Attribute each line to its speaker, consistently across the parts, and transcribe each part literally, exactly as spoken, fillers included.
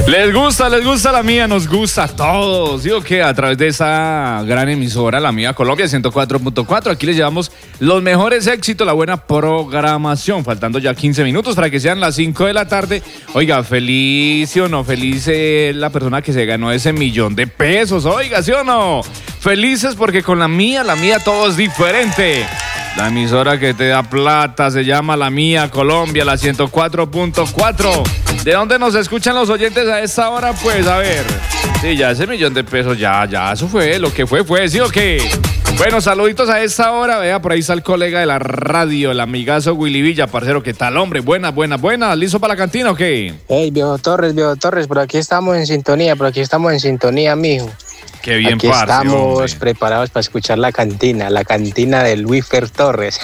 Speaker 1: Les gusta, les gusta la mía, nos gusta a todos. Digo que a través de esa gran emisora, la mía Colombia ciento cuatro punto cuatro, aquí les llevamos los mejores éxitos, la buena programación. Faltando ya quince minutos para que sean las cinco de la tarde. Oiga, feliz, ¿sí o no? Feliz eh, la persona que se ganó ese millón de pesos. Oiga, ¿sí o no? Felices porque con la mía, la mía todo es diferente. La emisora que te da plata se llama La Mía Colombia, la ciento cuatro punto cuatro. ¿De dónde nos escuchan los oyentes a esta hora? Pues a ver. Sí, ya ese millón de pesos, ya, ya, eso fue, lo que fue, fue, ¿sí o qué? Bueno, saluditos a esta hora. Vea, por ahí está el colega de la radio, el amigazo Willy Villa, parcero. ¿Qué tal, hombre? Buenas, buenas, buenas. ¿Listo para la cantina o qué?
Speaker 2: Hey, viejo Torres, viejo Torres, por aquí estamos en sintonía, por aquí estamos en sintonía, mijo.
Speaker 1: Qué bien,
Speaker 2: aquí
Speaker 1: parce,
Speaker 2: estamos
Speaker 1: hombre.
Speaker 2: preparados para escuchar la cantina, la cantina de Luisfer Torres,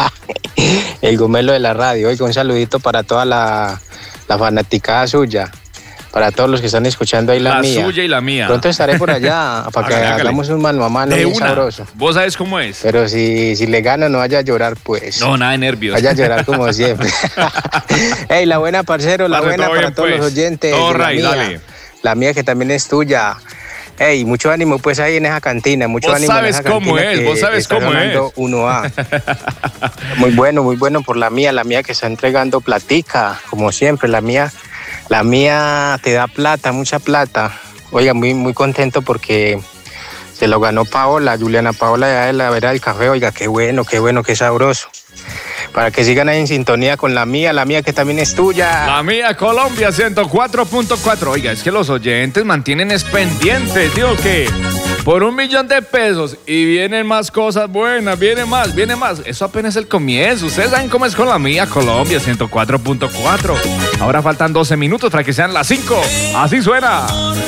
Speaker 2: el gomelo de la radio. Oiga, un saludito para toda la, la fanaticada suya, para todos los que están escuchando ahí la,
Speaker 1: La
Speaker 2: mía.
Speaker 1: suya y la mía.
Speaker 2: Pronto estaré por allá para que
Speaker 1: Hágale, hágale.
Speaker 2: hagamos un mano a mano
Speaker 1: De
Speaker 2: bien
Speaker 1: una.
Speaker 2: sabroso.
Speaker 1: ¿Vos sabés cómo es?
Speaker 2: Pero si, si le gano, no vaya a llorar, pues.
Speaker 1: No, nada de nervios.
Speaker 2: Vaya a llorar como siempre. Ey, la buena, parcero, la
Speaker 1: Parce,
Speaker 2: buena
Speaker 1: todo
Speaker 2: para
Speaker 1: bien,
Speaker 2: todos
Speaker 1: pues.
Speaker 2: los oyentes.
Speaker 1: Todo
Speaker 2: de la
Speaker 1: right,
Speaker 2: mía.
Speaker 1: dale.
Speaker 2: La mía que también es tuya. Ey, mucho ánimo pues ahí en esa cantina, mucho
Speaker 1: Vos
Speaker 2: ánimo
Speaker 1: sabes
Speaker 2: en esa
Speaker 1: cómo
Speaker 2: cantina
Speaker 1: es,
Speaker 2: que
Speaker 1: vos sabes
Speaker 2: está
Speaker 1: cómo
Speaker 2: sonando
Speaker 1: es.
Speaker 2: uno A. Muy bueno, muy bueno por la mía, la mía que está entregando platica, como siempre, la mía, la mía te da plata, mucha plata. Oiga, muy, muy contento porque se lo ganó Paola, Juliana Paola de la Vera del Café. Oiga, qué bueno, qué bueno, qué sabroso. Para que sigan ahí en sintonía con la mía, la mía que también es tuya.
Speaker 1: La Mía Colombia ciento cuatro punto cuatro. Oiga, es que los oyentes mantienen es pendientes, digo que por un millón de pesos y vienen más cosas buenas, viene más, viene más. Eso apenas es el comienzo. Ustedes saben cómo es con La Mía Colombia ciento cuatro punto cuatro. Ahora faltan doce minutos para que sean las cinco. Así suena.